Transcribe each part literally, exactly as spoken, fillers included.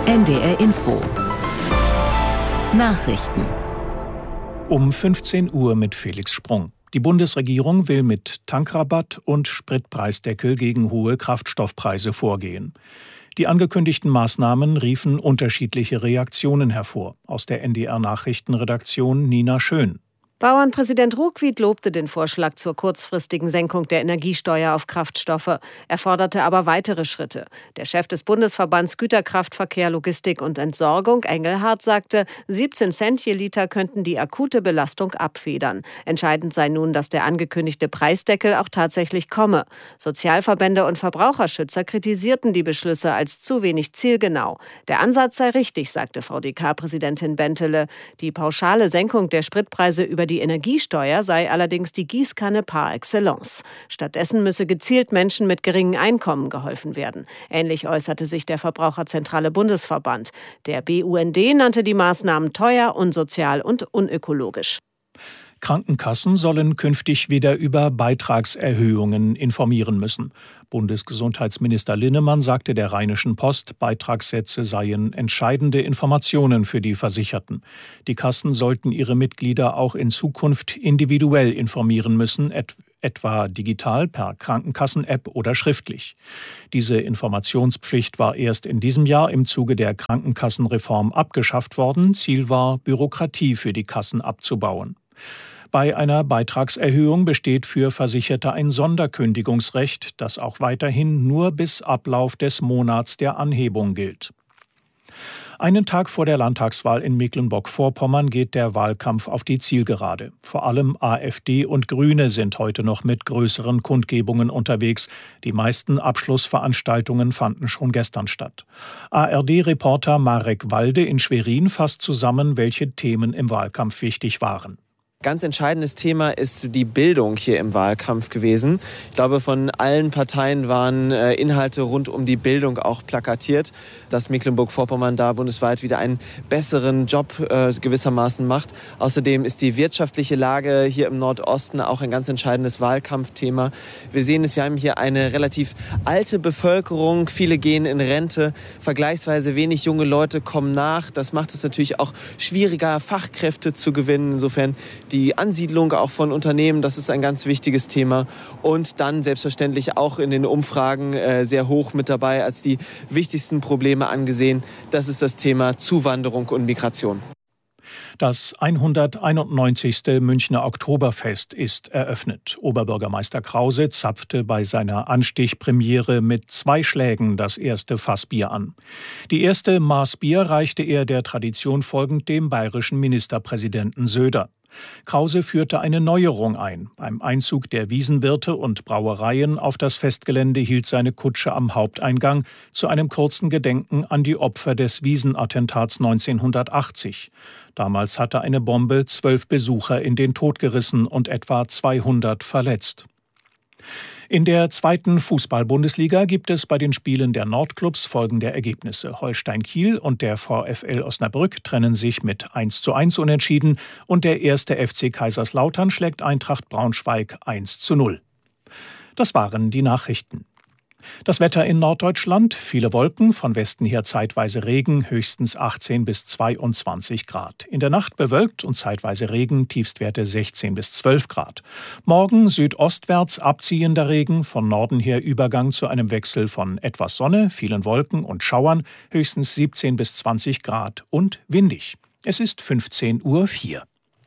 N D R Info Nachrichten um fünfzehn Uhr mit Felix Sprung. Die Bundesregierung will mit Tankrabatt und Spritpreisdeckel gegen hohe Kraftstoffpreise vorgehen. Die angekündigten Maßnahmen riefen unterschiedliche Reaktionen hervor. Aus der N D R-Nachrichtenredaktion Nina Schön. Bauernpräsident Ruckwied lobte den Vorschlag zur kurzfristigen Senkung der Energiesteuer auf Kraftstoffe. Er forderte aber weitere Schritte. Der Chef des Bundesverbands Güterkraftverkehr, Logistik und Entsorgung, Engelhardt, sagte, siebzehn Cent je Liter könnten die akute Belastung abfedern. Entscheidend sei nun, dass der angekündigte Preisdeckel auch tatsächlich komme. Sozialverbände und Verbraucherschützer kritisierten die Beschlüsse als zu wenig zielgenau. Der Ansatz sei richtig, sagte V D K-Präsidentin Bentele. Die pauschale Senkung der Spritpreise über die Die Energiesteuer sei allerdings die Gießkanne par excellence. Stattdessen müsse gezielt Menschen mit geringem Einkommen geholfen werden. Ähnlich äußerte sich der Verbraucherzentrale Bundesverband. Der B U N D nannte die Maßnahmen teuer, unsozial und unökologisch. Krankenkassen sollen künftig wieder über Beitragserhöhungen informieren müssen. Bundesgesundheitsminister Linnemann sagte der Rheinischen Post, Beitragssätze seien entscheidende Informationen für die Versicherten. Die Kassen sollten ihre Mitglieder auch in Zukunft individuell informieren müssen, et- etwa digital per Krankenkassen-App oder schriftlich. Diese Informationspflicht war erst in diesem Jahr im Zuge der Krankenkassenreform abgeschafft worden. Ziel war, Bürokratie für die Kassen abzubauen. Bei einer Beitragserhöhung besteht für Versicherte ein Sonderkündigungsrecht, das auch weiterhin nur bis Ablauf des Monats der Anhebung gilt. Einen Tag vor der Landtagswahl in Mecklenburg-Vorpommern geht der Wahlkampf auf die Zielgerade. Vor allem AfD und Grüne sind heute noch mit größeren Kundgebungen unterwegs. Die meisten Abschlussveranstaltungen fanden schon gestern statt. A R D-Reporter Marek Walde in Schwerin fasst zusammen, welche Themen im Wahlkampf wichtig waren. Ganz entscheidendes Thema ist die Bildung hier im Wahlkampf gewesen. Ich glaube, von allen Parteien waren äh, Inhalte rund um die Bildung auch plakatiert, dass Mecklenburg-Vorpommern da bundesweit wieder einen besseren Job äh, gewissermaßen macht. Außerdem ist die wirtschaftliche Lage hier im Nordosten auch ein ganz entscheidendes Wahlkampfthema. Wir sehen es, wir haben hier eine relativ alte Bevölkerung. Viele gehen in Rente. Vergleichsweise wenig junge Leute kommen nach. Das macht es natürlich auch schwieriger, Fachkräfte zu gewinnen. Insofern die Ansiedlung auch von Unternehmen, das ist ein ganz wichtiges Thema. Und dann selbstverständlich auch in den Umfragen äh, sehr hoch mit dabei als die wichtigsten Probleme angesehen. Das ist das Thema Zuwanderung und Migration. Das hunderteinundneunzigste Münchner Oktoberfest ist eröffnet. Oberbürgermeister Krause zapfte bei seiner Anstichpremiere mit zwei Schlägen das erste Fassbier an. Die erste Maß Bier reichte er der Tradition folgend dem bayerischen Ministerpräsidenten Söder. Krause führte eine Neuerung ein. Beim Einzug der Wiesenwirte und Brauereien auf das Festgelände hielt seine Kutsche am Haupteingang zu einem kurzen Gedenken an die Opfer des Wiesenattentats neunzehnhundertachtzig. Damals hatte eine Bombe zwölf Besucher in den Tod gerissen und etwa zweihundert verletzt. In der zweiten Fußball-Bundesliga gibt es bei den Spielen der Nordclubs folgende Ergebnisse. Holstein Kiel und der VfL Osnabrück trennen sich mit eins zu eins unentschieden und der erste F C Kaiserslautern schlägt Eintracht Braunschweig eins zu null. Das waren die Nachrichten. Das Wetter in Norddeutschland, viele Wolken, von Westen her zeitweise Regen, höchstens achtzehn bis zweiundzwanzig Grad. In der Nacht bewölkt und zeitweise Regen, Tiefstwerte sechzehn bis zwölf Grad. Morgen südostwärts abziehender Regen, von Norden her Übergang zu einem Wechsel von etwas Sonne, vielen Wolken und Schauern, höchstens siebzehn bis zwanzig Grad und windig. Es ist fünfzehn Uhr vier.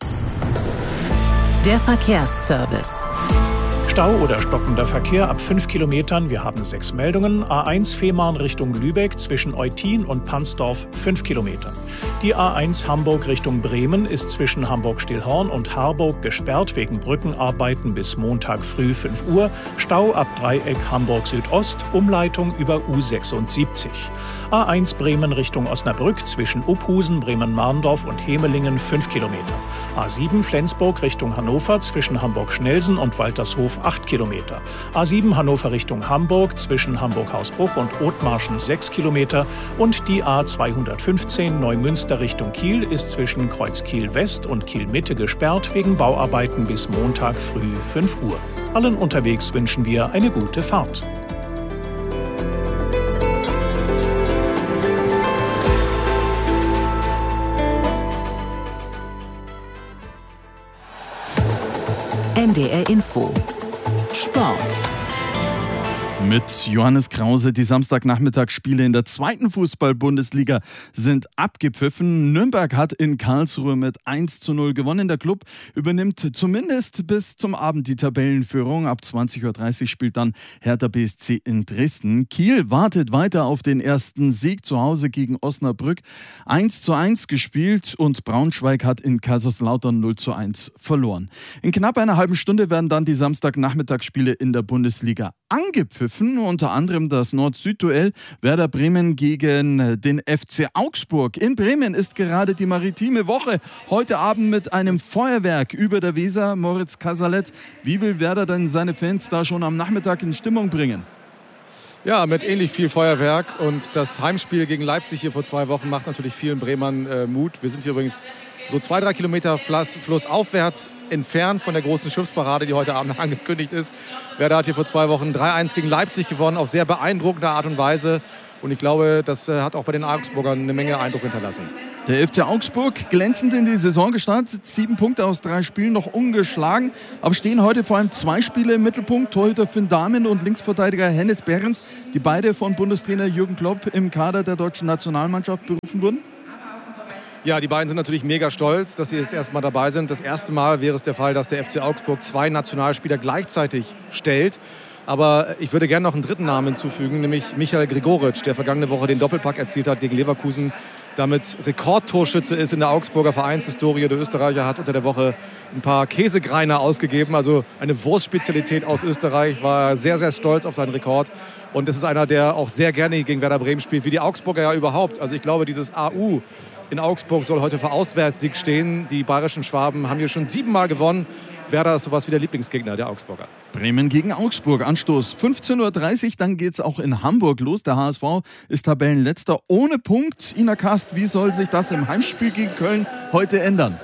Der Verkehrsservice. Stau oder stockender Verkehr ab fünf Kilometern. Wir haben sechs Meldungen. A eins Fehmarn Richtung Lübeck zwischen Eutin und Pansdorf fünf Kilometer. Die A eins Hamburg Richtung Bremen ist zwischen Hamburg-Stillhorn und Harburg gesperrt wegen Brückenarbeiten bis Montag früh fünf Uhr. Stau ab Dreieck Hamburg Südost, Umleitung über U sechsundsiebzig. A eins Bremen Richtung Osnabrück zwischen Uphusen, Bremen-Marndorf und Hemelingen fünf Kilometer. A sieben Flensburg Richtung Hannover zwischen Hamburg-Schnelsen und Waltershof acht Kilometer. A sieben Hannover Richtung Hamburg zwischen Hamburg-Hausbruch und Othmarschen sechs Kilometer. Und die A zweihundertfünfzehn Neumünster Richtung Kiel ist zwischen Kreuzkiel West und Kiel Mitte gesperrt wegen Bauarbeiten bis Montag früh fünf Uhr. Allen unterwegs wünschen wir eine gute Fahrt. N D R Info. Sport. Mit Johannes Krause. Die Samstagnachmittagsspiele in der zweiten Fußball-Bundesliga sind abgepfiffen. Nürnberg hat in Karlsruhe mit eins zu null gewonnen. Der Club übernimmt zumindest bis zum Abend die Tabellenführung. Ab zwanzig Uhr dreißig spielt dann Hertha B S C in Dresden. Kiel wartet weiter auf den ersten Sieg zu Hause gegen Osnabrück. eins zu eins gespielt und Braunschweig hat in Kaiserslautern null zu eins verloren. In knapp einer halben Stunde werden dann die Samstagnachmittagsspiele in der Bundesliga angepfiffen. Unter anderem das Nord-Süd-Duell Werder Bremen gegen den F C Augsburg. In Bremen ist gerade die maritime Woche. Heute Abend mit einem Feuerwerk über der Weser. Moritz Casalet, wie will Werder denn seine Fans da schon am Nachmittag in Stimmung bringen? Ja, mit ähnlich viel Feuerwerk. Und das Heimspiel gegen Leipzig hier vor zwei Wochen macht natürlich vielen Bremern äh, Mut. Wir sind hier übrigens so zwei, drei Kilometer flussaufwärts entfernt von der großen Schiffsparade, die heute Abend angekündigt ist. Werder hat hier vor zwei Wochen drei eins gegen Leipzig gewonnen, auf sehr beeindruckende Art und Weise. Und ich glaube, das hat auch bei den Augsburgern eine Menge Eindruck hinterlassen. Der F C Augsburg glänzend in die Saison gestartet. Sieben Punkte aus drei Spielen, noch ungeschlagen. Aber stehen heute vor allem zwei Spiele im Mittelpunkt. Torhüter Finn Dahmen und Linksverteidiger Hennes Behrens, die beide von Bundestrainer Jürgen Klopp im Kader der deutschen Nationalmannschaft berufen wurden. Ja, die beiden sind natürlich mega stolz, dass sie das erste Mal dabei sind. Das erste Mal wäre es der Fall, dass der F C Augsburg zwei Nationalspieler gleichzeitig stellt. Aber ich würde gerne noch einen dritten Namen hinzufügen, nämlich Michael Gregoritsch, der vergangene Woche den Doppelpack erzielt hat gegen Leverkusen, damit Rekordtorschütze ist in der Augsburger Vereinshistorie. Der Österreicher hat unter der Woche ein paar Käsegreiner ausgegeben, also eine Wurstspezialität aus Österreich, war sehr, sehr stolz auf seinen Rekord. Und das ist einer, der auch sehr gerne gegen Werder Bremen spielt, wie die Augsburger ja überhaupt. Also ich glaube, dieses A U in Augsburg soll heute für Auswärtssieg stehen. Die bayerischen Schwaben haben hier schon siebenmal gewonnen. Werder ist sowas wie der Lieblingsgegner der Augsburger. Bremen gegen Augsburg, Anstoß fünfzehn Uhr dreißig, dann geht es auch in Hamburg los. Der H S V ist Tabellenletzter ohne Punkt. Ina Kast, wie soll sich das im Heimspiel gegen Köln heute ändern?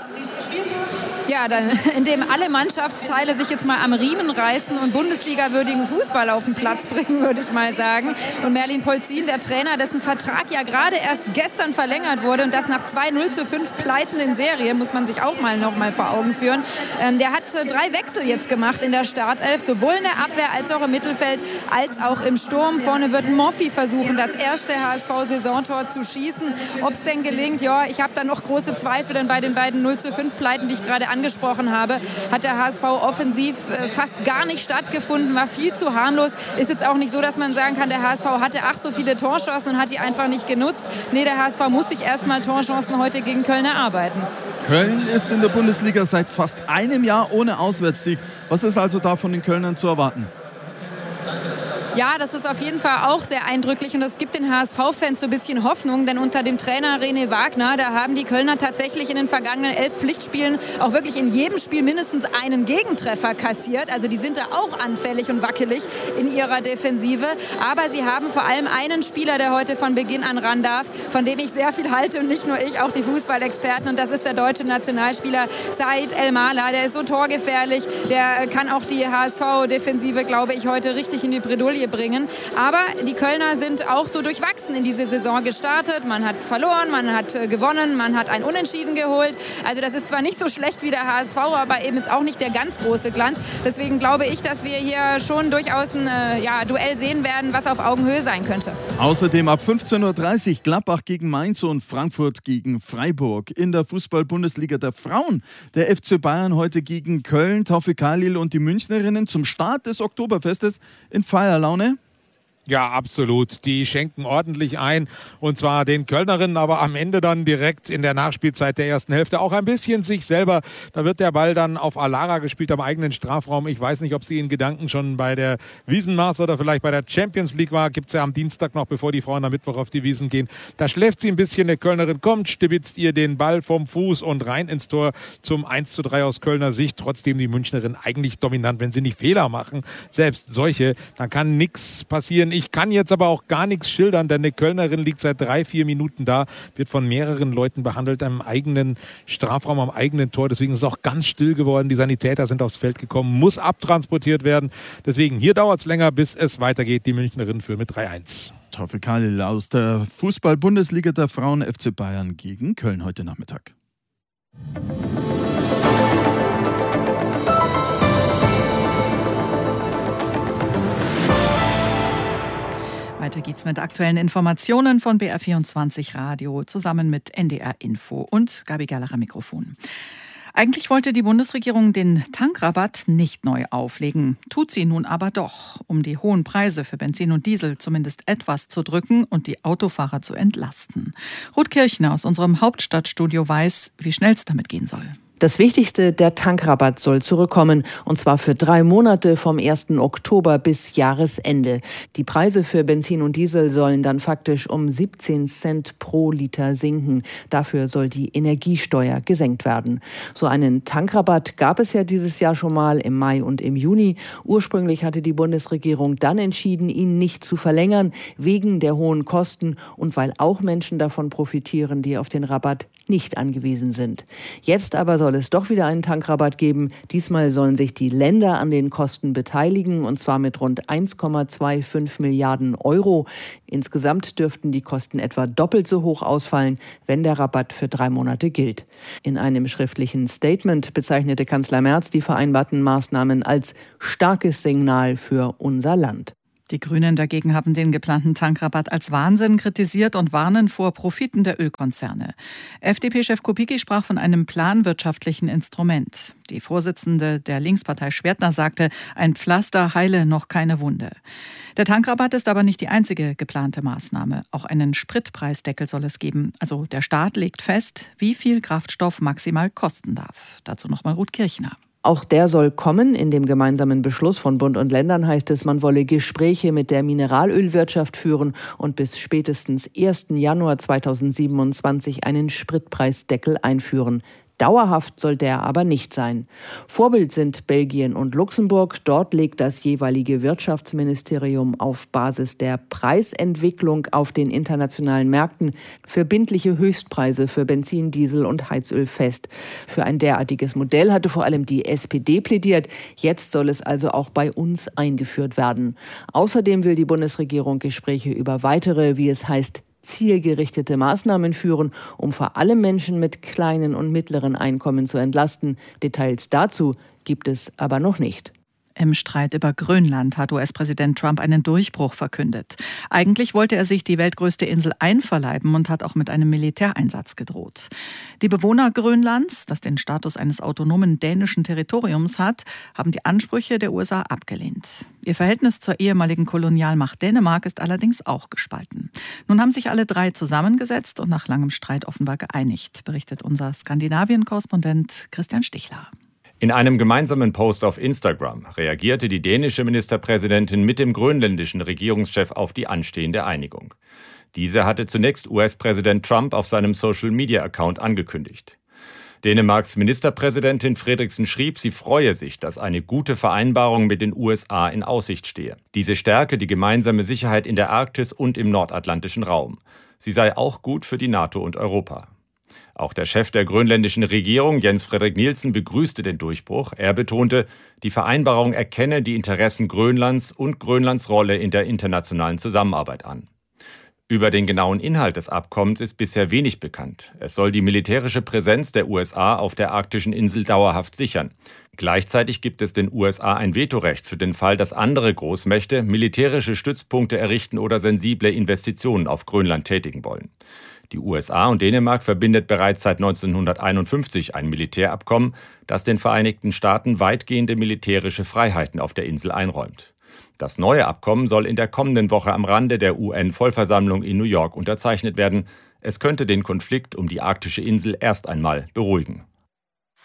Ja, dann, indem alle Mannschaftsteile sich jetzt mal am Riemen reißen und Bundesliga-würdigen Fußball auf den Platz bringen, würde ich mal sagen. Und Merlin Polzin, der Trainer, dessen Vertrag ja gerade erst gestern verlängert wurde und das nach zwei null zu fünf Pleiten in Serie, muss man sich auch mal noch mal vor Augen führen. Ähm, der hat äh, drei Wechsel jetzt gemacht in der Startelf, sowohl in der Abwehr als auch im Mittelfeld, als auch im Sturm. Vorne wird Moffi versuchen, das erste H S V-Saisontor zu schießen. Ob es denn gelingt, ja, ich habe da noch große Zweifel, denn bei den beiden null zu fünf Pleiten, die ich gerade angesprochen habe, hat der H S V offensiv äh, fast gar nicht stattgefunden, war viel zu harmlos. Ist jetzt auch nicht so, dass man sagen kann, der H S V hatte ach so viele Torchancen und hat die einfach nicht genutzt. Nee, der H S V muss sich erstmal Torchancen heute gegen Köln erarbeiten. Köln ist in der Bundesliga seit fast einem Jahr ohne Auswärtssieg. Was ist also da von den Kölnern zu erwarten? Ja, das ist auf jeden Fall auch sehr eindrücklich und das gibt den H S V-Fans so ein bisschen Hoffnung, denn unter dem Trainer René Wagner, da haben die Kölner tatsächlich in den vergangenen elf Pflichtspielen auch wirklich in jedem Spiel mindestens einen Gegentreffer kassiert. Also die sind da auch anfällig und wackelig in ihrer Defensive. Aber sie haben vor allem einen Spieler, der heute von Beginn an ran darf, von dem ich sehr viel halte und nicht nur ich, auch die Fußballexperten. Und das ist der deutsche Nationalspieler Said El-Mala. Der ist so torgefährlich, der kann auch die H S V-Defensive, glaube ich, heute richtig in die Bredouille bringen. Aber die Kölner sind auch so durchwachsen in diese Saison gestartet. Man hat verloren, man hat äh, gewonnen, man hat ein Unentschieden geholt. Also das ist zwar nicht so schlecht wie der H S V, aber eben jetzt auch nicht der ganz große Glanz. Deswegen glaube ich, dass wir hier schon durchaus ein äh, ja, Duell sehen werden, was auf Augenhöhe sein könnte. Außerdem ab fünfzehn Uhr dreißig Gladbach gegen Mainz und Frankfurt gegen Freiburg. In der Fußball-Bundesliga der Frauen der F C Bayern heute gegen Köln, Taufik Khalil und die Münchnerinnen zum Start des Oktoberfestes in Feierlaune. Ja, absolut. Die schenken ordentlich ein und zwar den Kölnerinnen, aber am Ende dann direkt in der Nachspielzeit der ersten Hälfte auch ein bisschen sich selber. Da wird der Ball dann auf Alara gespielt am eigenen Strafraum. Ich weiß nicht, ob sie in Gedanken schon bei der Wiesenmaß oder vielleicht bei der Champions League war. Gibt es ja am Dienstag noch, bevor die Frauen am Mittwoch auf die Wiesen gehen. Da schläft sie ein bisschen. Der Kölnerin kommt, stibitzt ihr den Ball vom Fuß und rein ins Tor zum eins zu drei aus Kölner Sicht. Trotzdem die Münchnerin eigentlich dominant, wenn sie nicht Fehler machen. Selbst solche, dann kann nichts passieren. Ich kann jetzt aber auch gar nichts schildern, denn eine Kölnerin liegt seit drei, vier Minuten da, wird von mehreren Leuten behandelt am eigenen Strafraum, am eigenen Tor. Deswegen ist es auch ganz still geworden. Die Sanitäter sind aufs Feld gekommen, muss abtransportiert werden. Deswegen, hier dauert es länger, bis es weitergeht. Die Münchnerin führen mit drei eins. Taufik Khalil aus der Fußball-Bundesliga der Frauen, F C Bayern gegen Köln heute Nachmittag. Weiter geht's mit aktuellen Informationen von B R vierundzwanzig Radio zusammen mit N D R Info und Gabi Gerlach am Mikrofon. Eigentlich wollte die Bundesregierung den Tankrabatt nicht neu auflegen, tut sie nun aber doch, um die hohen Preise für Benzin und Diesel zumindest etwas zu drücken und die Autofahrer zu entlasten. Ruth Kirchner aus unserem Hauptstadtstudio weiß, wie schnell es damit gehen soll. Das Wichtigste, der Tankrabatt soll zurückkommen, und zwar für drei Monate vom ersten Oktober bis Jahresende. Die Preise für Benzin und Diesel sollen dann faktisch um siebzehn Cent pro Liter sinken. Dafür soll die Energiesteuer gesenkt werden. So einen Tankrabatt gab es ja dieses Jahr schon mal im Mai und im Juni. Ursprünglich hatte die Bundesregierung dann entschieden, ihn nicht zu verlängern, wegen der hohen Kosten und weil auch Menschen davon profitieren, die auf den Rabatt nicht angewiesen sind. Jetzt aber soll es doch wieder einen Tankrabatt geben. Diesmal sollen sich die Länder an den Kosten beteiligen, und zwar mit rund eins Komma fünfundzwanzig Milliarden Euro. Insgesamt dürften die Kosten etwa doppelt so hoch ausfallen, wenn der Rabatt für drei Monate gilt. In einem schriftlichen Statement bezeichnete Kanzler Merz die vereinbarten Maßnahmen als starkes Signal für unser Land. Die Grünen dagegen haben den geplanten Tankrabatt als Wahnsinn kritisiert und warnen vor Profiten der Ölkonzerne. F D P-Chef Kubicki sprach von einem planwirtschaftlichen Instrument. Die Vorsitzende der Linkspartei Schwertner sagte, ein Pflaster heile noch keine Wunde. Der Tankrabatt ist aber nicht die einzige geplante Maßnahme. Auch einen Spritpreisdeckel soll es geben. Also der Staat legt fest, wie viel Kraftstoff maximal kosten darf. Dazu nochmal Ruth Kirchner. Auch der soll kommen. In dem gemeinsamen Beschluss von Bund und Ländern heißt es, man wolle Gespräche mit der Mineralölwirtschaft führen und bis spätestens ersten Januar zweitausendsiebenundzwanzig einen Spritpreisdeckel einführen. Dauerhaft soll der aber nicht sein. Vorbild sind Belgien und Luxemburg. Dort legt das jeweilige Wirtschaftsministerium auf Basis der Preisentwicklung auf den internationalen Märkten verbindliche Höchstpreise für Benzin, Diesel und Heizöl fest. Für ein derartiges Modell hatte vor allem die S P D plädiert. Jetzt soll es also auch bei uns eingeführt werden. Außerdem will die Bundesregierung Gespräche über weitere, wie es heißt, zielgerichtete Maßnahmen führen, um vor allem Menschen mit kleinen und mittleren Einkommen zu entlasten. Details dazu gibt es aber noch nicht. Im Streit über Grönland hat U S-Präsident Trump einen Durchbruch verkündet. Eigentlich wollte er sich die weltgrößte Insel einverleiben und hat auch mit einem Militäreinsatz gedroht. Die Bewohner Grönlands, das den Status eines autonomen dänischen Territoriums hat, haben die Ansprüche der U S A abgelehnt. Ihr Verhältnis zur ehemaligen Kolonialmacht Dänemark ist allerdings auch gespalten. Nun haben sich alle drei zusammengesetzt und nach langem Streit offenbar geeinigt, berichtet unser Skandinavien-Korrespondent Christian Stichler. In einem gemeinsamen Post auf Instagram reagierte die dänische Ministerpräsidentin mit dem grönländischen Regierungschef auf die anstehende Einigung. Diese hatte zunächst U S-Präsident Trump auf seinem Social-Media-Account angekündigt. Dänemarks Ministerpräsidentin Frederiksen schrieb, sie freue sich, dass eine gute Vereinbarung mit den U S A in Aussicht stehe. Diese stärke die gemeinsame Sicherheit in der Arktis und im nordatlantischen Raum. Sie sei auch gut für die NATO und Europa. Auch der Chef der grönländischen Regierung, Jens Frederik Nielsen, begrüßte den Durchbruch. Er betonte, die Vereinbarung erkenne die Interessen Grönlands und Grönlands Rolle in der internationalen Zusammenarbeit an. Über den genauen Inhalt des Abkommens ist bisher wenig bekannt. Es soll die militärische Präsenz der U S A auf der arktischen Insel dauerhaft sichern. Gleichzeitig gibt es den U S A ein Vetorecht für den Fall, dass andere Großmächte militärische Stützpunkte errichten oder sensible Investitionen auf Grönland tätigen wollen. Die U S A und Dänemark verbindet bereits seit neunzehnhunderteinundfünfzig ein Militärabkommen, das den Vereinigten Staaten weitgehende militärische Freiheiten auf der Insel einräumt. Das neue Abkommen soll in der kommenden Woche am Rande der U N-Vollversammlung in New York unterzeichnet werden. Es könnte den Konflikt um die arktische Insel erst einmal beruhigen.